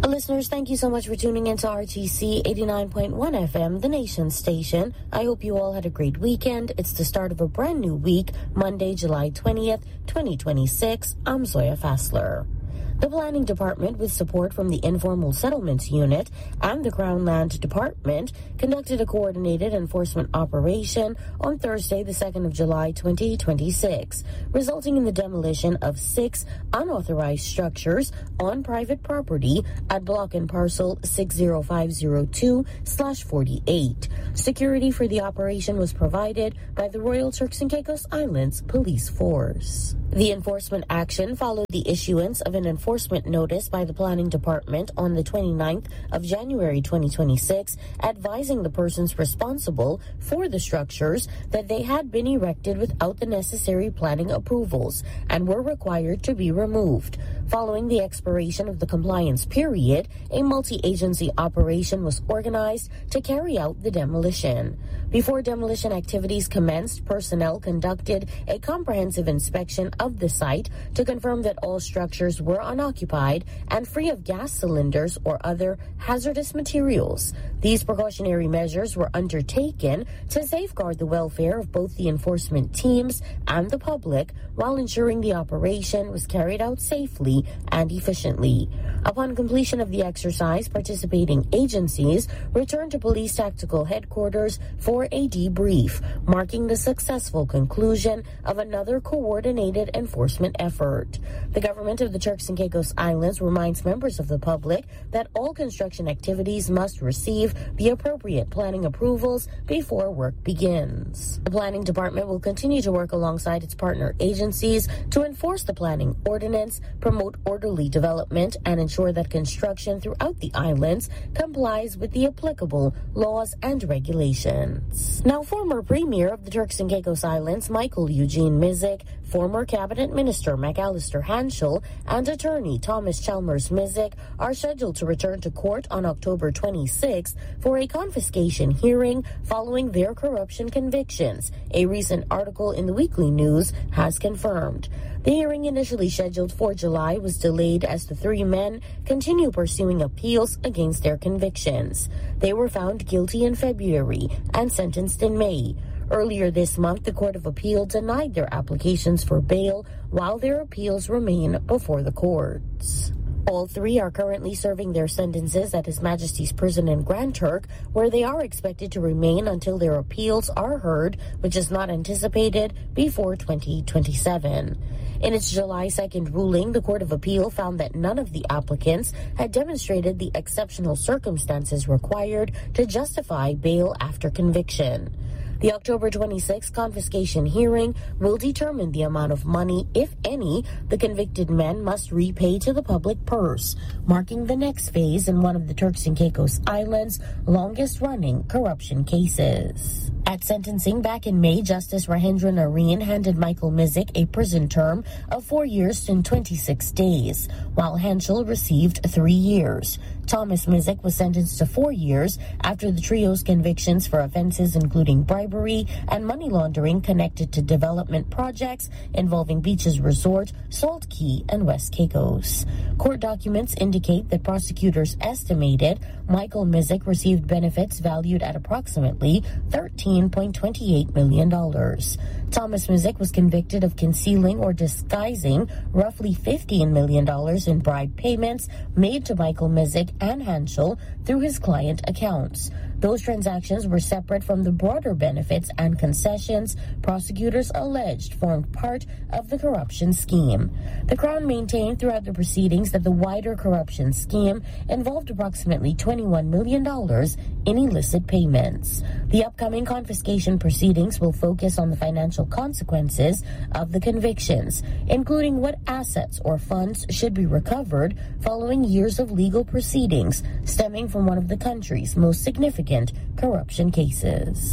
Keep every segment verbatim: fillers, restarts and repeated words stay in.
Listeners, thank you so much for tuning in to R T C eighty-nine point one F M, the nation's station. I hope you all had a great weekend. It's the start of a brand new week, Monday, July twentieth, twenty twenty-six. I'm Zoya Fassler. The Planning Department, with support from the Informal Settlements Unit and the Crown Land Department, conducted a coordinated enforcement operation on Thursday, the second of July, twenty twenty-six, resulting in the demolition of six unauthorized structures on private property at block and parcel six zero five zero two slash forty-eight. Security for the operation was provided by the Royal Turks and Caicos Islands Police Force. The enforcement action followed the issuance of an enforcement notice by the Planning Department on the twenty-ninth of January twenty twenty-six, advising the persons responsible for the structures that they had been erected without the necessary planning approvals and were required to be removed. Following the expiration of the compliance period, a multi-agency operation was organized to carry out the demolition. Before demolition activities commenced, personnel conducted a comprehensive inspection of the site to confirm that all structures were unoccupied and free of gas cylinders or other hazardous materials. These precautionary measures were undertaken to safeguard the welfare of both the enforcement teams and the public while ensuring the operation was carried out safely and efficiently. Upon completion of the exercise, participating agencies returned to Police Tactical Headquarters for a debrief, marking the successful conclusion of another coordinated enforcement effort. The government of the Turks and Caicos Islands reminds members of the public that all construction activities must receive the appropriate planning approvals before work begins. The Planning Department will continue to work alongside its partner agencies to enforce the planning ordinance, promote orderly development, and ensure that construction throughout the islands complies with the applicable laws and regulations. Now, former Premier of the Turks and Caicos Islands, Michael Eugene Mizik, former Cabinet Minister McAllister Hanschel, and attorney Thomas Chalmers Mizik are scheduled to return to court on October twenty-sixth for a confiscation hearing following their corruption convictions, a recent article in the Weekly News has confirmed. The hearing, initially scheduled for July, was delayed as the three men continue pursuing appeals against their convictions. They were found guilty in February and sentenced in May. Earlier this month, the Court of Appeal denied their applications for bail while their appeals remain before the courts. All three are currently serving their sentences at His Majesty's Prison in Grand Turk, where they are expected to remain until their appeals are heard, which is not anticipated before twenty twenty-seven. In its July second ruling, the Court of Appeal found that none of the applicants had demonstrated the exceptional circumstances required to justify bail after conviction. The October twenty-sixth confiscation hearing will determine the amount of money, if any, the convicted men must repay to the public purse, marking the next phase in one of the Turks and Caicos Islands' longest-running corruption cases. At sentencing back in May, Justice Rahendra Nareen handed Michael Mizik a prison term of four years and twenty-six days, while Hanschel received three years. Thomas Mizik was sentenced to four years after the trio's convictions for offenses including bribery and money laundering connected to development projects involving Beaches Resort, Salt Key, and West Caicos. Court documents indicate that prosecutors estimated Michael Mizik received benefits valued at approximately thirteen point two eight million dollars. Thomas Mizik was convicted of concealing or disguising roughly fifteen million dollars in bribe payments made to Michael Mizik and Hanschel through his client accounts. Those transactions were separate from the broader benefits and concessions prosecutors alleged formed part of the corruption scheme. The Crown maintained throughout the proceedings that the wider corruption scheme involved approximately twenty-one million dollars in illicit payments. The upcoming confiscation proceedings will focus on the financial consequences of the convictions, including what assets or funds should be recovered following years of legal proceedings stemming from one of the country's most significant corruption cases.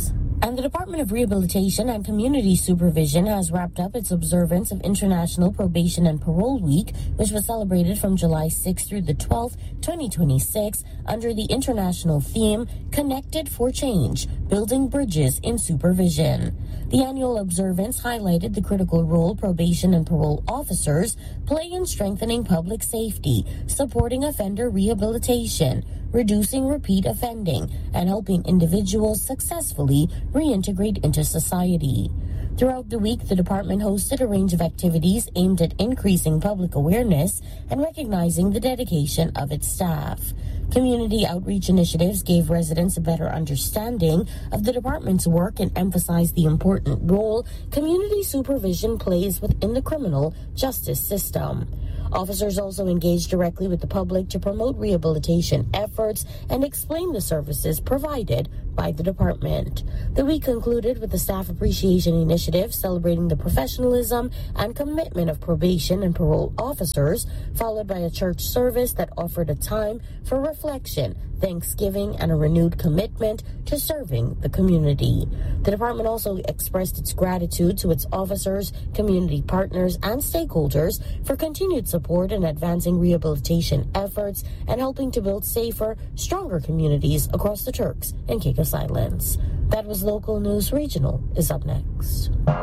And the Department of Rehabilitation and Community Supervision has wrapped up its observance of International Probation and Parole Week, which was celebrated from July sixth through the twelfth, twenty twenty-six, under the international theme, Connected for Change, Building Bridges in Supervision. The annual observance highlighted the critical role probation and parole officers play in strengthening public safety, supporting offender rehabilitation, reducing repeat offending, and helping individuals successfully reintegrate into society. Throughout the week, the department hosted a range of activities aimed at increasing public awareness and recognizing the dedication of its staff. Community outreach initiatives gave residents a better understanding of the department's work and emphasized the important role community supervision plays within the criminal justice system. Officers also engaged directly with the public to promote rehabilitation efforts and explain the services provided by the department. The week concluded with the Staff Appreciation Initiative celebrating the professionalism and commitment of probation and parole officers, followed by a church service that offered a time for reflection, thanksgiving, and a renewed commitment to serving the community. The department also expressed its gratitude to its officers, community partners, and stakeholders for continued support in advancing rehabilitation efforts and helping to build safer, stronger communities across the Turks and Caicos Islands. That was Local News. Regional is up next.